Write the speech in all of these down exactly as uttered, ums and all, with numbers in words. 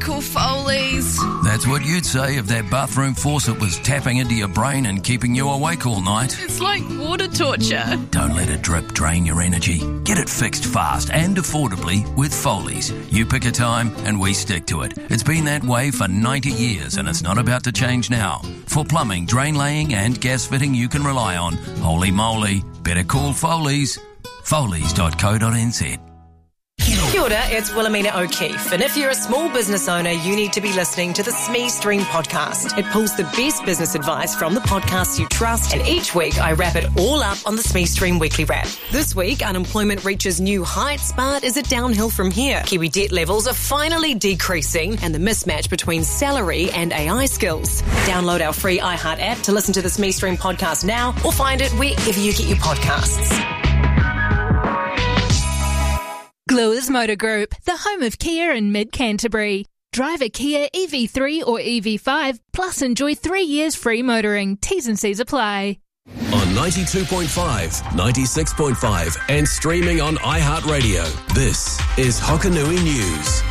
Cool Foley's. That's what you'd say if that bathroom faucet was tapping into your brain and keeping you awake all night. It's like water torture. Don't let it drip drain your energy. Get it fixed fast and affordably with Foley's. You pick a time and we stick to it. It's been that way for ninety years and it's not about to change now. For plumbing, drain laying and gas fitting you can rely on, holy moly, better call Foley's. Foley's dot co dot n z. Kia ora, it's Wilhelmina O'Keefe, and if you're a small business owner, you need to be listening to the S M E Stream podcast. It pulls the best business advice from the podcasts you trust, and each week I wrap it all up on the S M E Stream Weekly Wrap. This week, unemployment reaches new heights, but is it downhill from here? Kiwi debt levels are finally decreasing, and the mismatch between salary and A I skills. Download our free iHeart app to listen to the S M E Stream podcast now, or find it wherever you get your podcasts. Gluers Motor Group, the home of Kia in mid-Canterbury. Drive a Kia E V three or E V five, plus enjoy three years free motoring. T's and C's apply. On ninety-two point five, ninety-six point five and streaming on iHeartRadio, this is Hokanui News.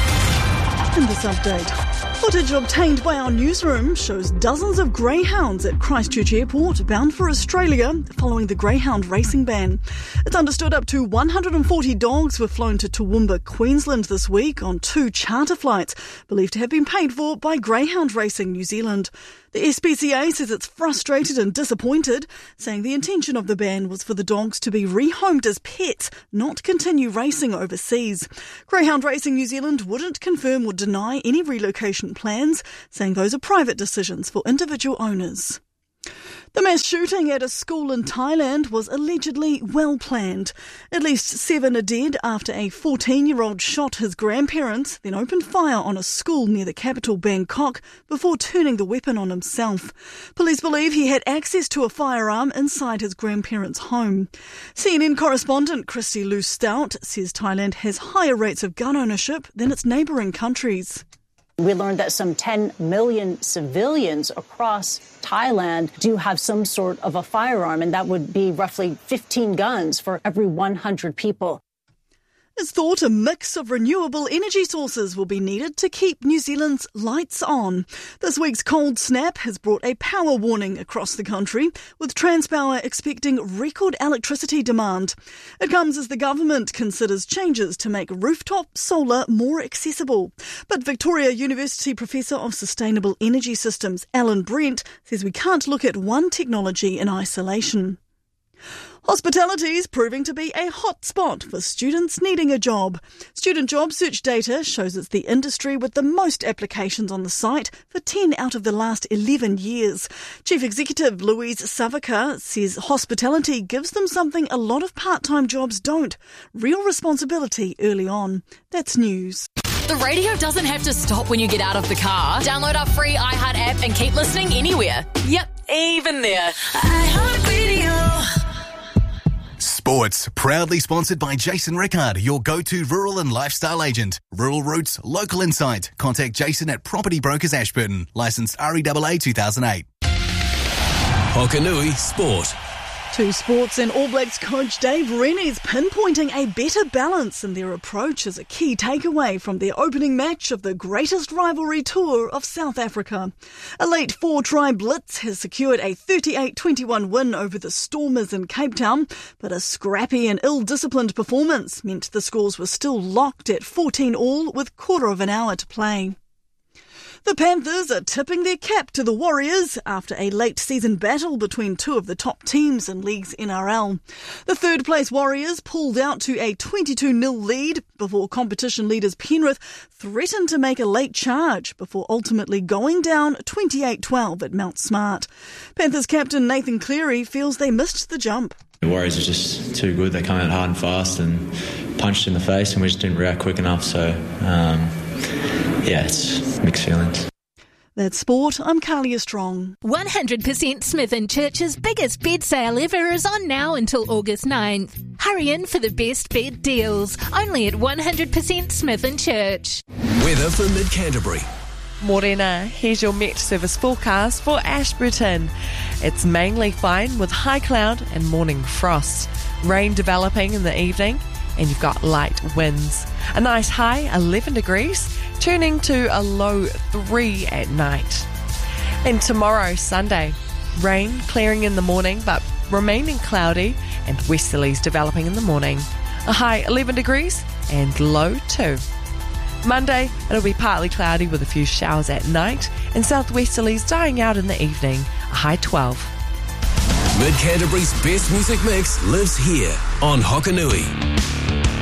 In this update, footage obtained by our newsroom shows dozens of greyhounds at Christchurch Airport bound for Australia following the greyhound racing ban. It's understood up to one hundred forty dogs were flown to Toowoomba, Queensland this week on two charter flights believed to have been paid for by Greyhound Racing New Zealand. The S P C A says it's frustrated and disappointed, saying the intention of the ban was for the dogs to be rehomed as pets, not continue racing overseas. Greyhound Racing New Zealand wouldn't confirm or deny any relocation plans, saying those are private decisions for individual owners. The mass shooting at a school in Thailand was allegedly well planned. At least seven are dead after a fourteen-year-old shot his grandparents, then opened fire on a school near the capital Bangkok before turning the weapon on himself. Police believe he had access to a firearm inside his grandparents' home. C N N correspondent Christy Lou Stout says Thailand has higher rates of gun ownership than its neighbouring countries. We learned that some ten million civilians across Thailand do have some sort of a firearm, and that would be roughly fifteen guns for every one hundred people. It's thought a mix of renewable energy sources will be needed to keep New Zealand's lights on. This week's cold snap has brought a power warning across the country, with Transpower expecting record electricity demand. It comes as the government considers changes to make rooftop solar more accessible. But Victoria University Professor of Sustainable Energy Systems Alan Brent says we can't look at one technology in isolation. Hospitality is proving to be a hot spot for students needing a job. Student job search data shows it's the industry with the most applications on the site for ten out of the last eleven years. Chief Executive Louise Savaka says hospitality gives them something a lot of part-time jobs don't: real responsibility early on. That's news. The radio doesn't have to stop when you get out of the car. Download our free iHeart app and keep listening anywhere. Yep, even there. iHeartRadio. Sports, proudly sponsored by Jason Rickard, your go-to rural and lifestyle agent. Rural roots, local insight. Contact Jason at Property Brokers Ashburton. Licensed R E A A two thousand eight. Hokanui Sport. To sports, and All Blacks coach Dave Rennie's pinpointing a better balance in their approach as a key takeaway from their opening match of the greatest rivalry tour of South Africa. A late four-try blitz has secured a thirty-eight twenty-one win over the Stormers in Cape Town, but a scrappy and ill-disciplined performance meant the scores were still locked at fourteen all with quarter of an hour to play. The Panthers are tipping their cap to the Warriors after a late-season battle between two of the top teams in League's N R L. The third-place Warriors pulled out to a twenty-two nil lead before competition leaders Penrith threatened to make a late charge before ultimately going down twenty-eight twelve at Mount Smart. Panthers captain Nathan Cleary feels they missed the jump. The Warriors are just too good. They come out hard and fast and punched in the face, and we just didn't react quick enough. So, um, yeah, it's mixed feelings. That's sport. I'm Kalia Strong. one hundred percent Smith and Church's biggest bed sale ever is on now until August ninth. Hurry in for the best bed deals. Only at one hundred percent Smith and Church. Weather for Mid-Canterbury. Morena, here's your Met Service forecast for Ashburton. It's mainly fine with high cloud and morning frost. Rain developing in the evening, and you've got light winds. A nice high, eleven degrees, turning to a low three at night. And tomorrow, Sunday, rain clearing in the morning but remaining cloudy and westerlies developing in the morning. A high eleven degrees and low two. Monday, it'll be partly cloudy with a few showers at night and southwesterlies dying out in the evening. A high twelve. Mid Canterbury's best music mix lives here on Hokanui.